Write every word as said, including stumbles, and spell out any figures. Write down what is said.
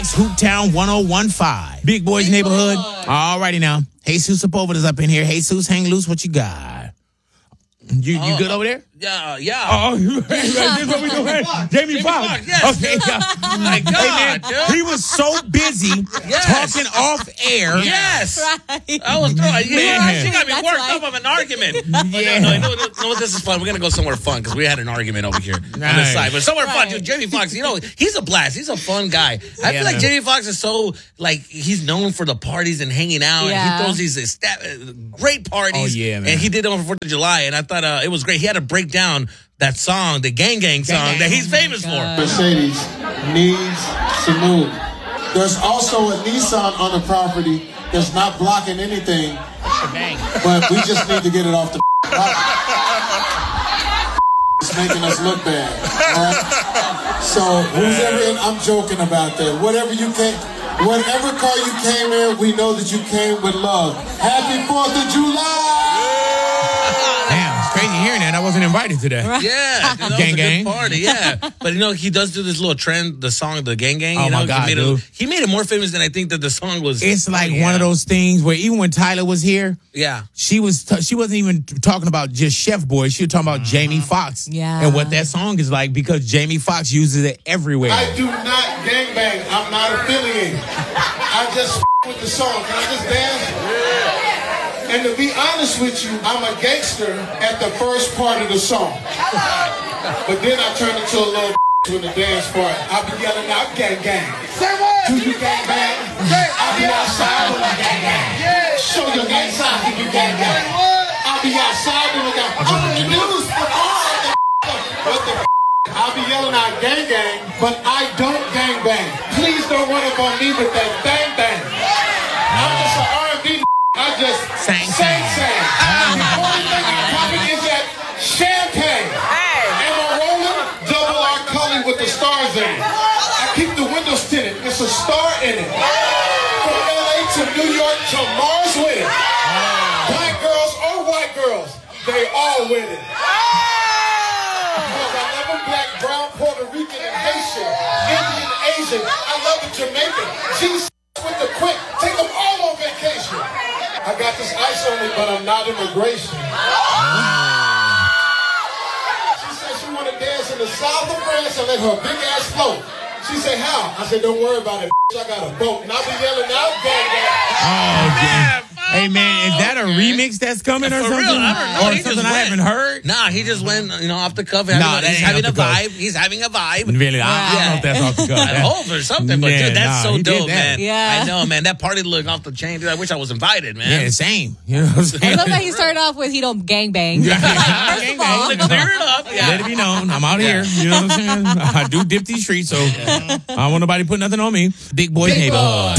Hooptown one oh one five. Big Boys Big Neighborhood. Boy. All righty now. Jesus Sepulveda's up in here. Jesus, hang loose. What you got? You, you uh, good over there? Yeah, yeah. Oh, this is what we doing. Jamie Foxx. Yes. Okay, yeah. Oh my God, hey, man, dude. he was so busy yes. talking off air. Yes. Right. I was throwing. You know, she got me That's worked right. up of an argument. Yeah. No, no, no, no, no, this is fun. We're going to go somewhere fun because we had an argument over here right. on the side. But somewhere right. fun, dude. Jamie Foxx, you know, he's a blast. He's a fun guy. I yeah, feel like man. Jamie Foxx is so, like, he's known for the parties and hanging out. Yeah. And he throws these esta- great parties. Oh, yeah, man. And he did it on fourth of July. And I thought uh, it was great. He had to break down that song, the Gang Gang song Gang Gang. that he's famous Oh for. Mercedes needs to move. There's also a Nissan on the property that's not blocking anything, but we just need to get it off the property. It's making us look bad. All right? So who's ever in, I'm joking about that. Whatever you came, whatever car you came in, we know that you came with love. Happy fourth of July! Damn, it's crazy hearing that. I wasn't invited to that. Right. Yeah, dude, that Gang was a Gang. good party. Yeah, but you know he does do this little trend, the song, the Gang Gang. Oh, you know, my God, he made, dude. it, he made it more famous than I think that the song was. It's like yeah. one of those things where even when Tyler was here, Yeah, she was t- she wasn't even talking about just Chef Boy. She was talking about Jamie Foxx. Yeah. And what that song is like because Jamie Foxx uses it everywhere. I do not gangbang. I'm not affiliated. I just f- with the song. Can I just dance? Yeah. And to be honest with you, I'm a gangster at the first part of the song. But then I turn into a little in the dance part. I'll be yelling out gang gang. Say what? Do you gang bang? I'll be outside with a gang gang. Yeah. Show your gang side if you gang gang. I'll be outside with a gang. I'm in the news for all the What the I'll be yelling out gang gang, but I don't gang bang. Please don't run up on me with that bang bang. I'm just an R and B. I just Sang, sang, sang. sang. The only thing I'm popping is that champagne. And I'm rolling double R Cully with the stars in it. I keep the windows tinted. It's a star in it. From L A to New York to Mars with it. Black girls or white girls, they all with it. Because I love them black, brown, Puerto Rican, and Haitian, Indian, Asian. I love the Jamaican. She's with the quick. Take them all on vacation. I got this ice on me, but I'm not immigration. She said she want to dance in the south of France and let her big ass float. She said, how? I said, don't worry about it, I got a boat. And I'll be yelling out, gang, gang. Oh, man. Hey, man, is that a remix that's coming or For something? real, I don't know. Or He something just I went. haven't heard? Nah, he just went, you know, off the cuff. Having, Nah, that he's ain't having a off the cuff. vibe. He's having a vibe. Really? I, I don't know if that's off the cuff. I hope or something, but Yeah, dude, that's nah, so he did dope, that. man. Yeah. I know, man. That party look off the chain, dude. I wish I was invited, man. Yeah, same. You know what I'm saying? I love that he started off with he don't gangbang. Yeah. Like, first Gang of all, bang. To clear it up. Yeah. Let it be known. I'm out here. You know what I'm saying? I do dip these streets, so I don't want nobody to put nothing on me. Big Boys Neighborhood.